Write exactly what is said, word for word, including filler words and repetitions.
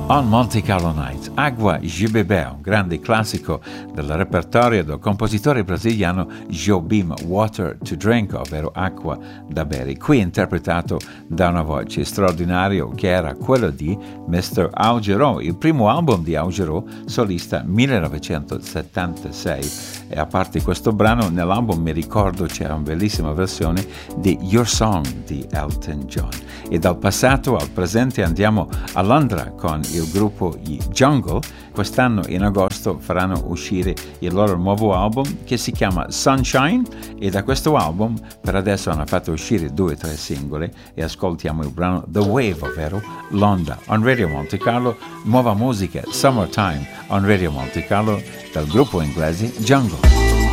On Monte Carlo Night, Água de Beber, un grande classico del repertorio del compositore brasiliano Jobim, Water to Drink, ovvero acqua da bere, qui interpretato da una voce straordinaria che era quello di mister Augereau, il primo album di Augereau, solista millenovecentosettantasei. E a parte questo brano, nell'album mi ricordo c'era una bellissima versione di Your Song di Elton John. E dal passato al presente andiamo a Londra con il gruppo i Jungle. Quest'anno in agosto faranno uscire il loro nuovo album che si chiama Sunshine, e da questo album per adesso hanno fatto uscire due o tre singoli e ascoltiamo il brano The Wave, ovvero l'onda, on Radio Monte Carlo, nuova musica Summertime on Radio Monte Carlo dal gruppo inglese Jungle.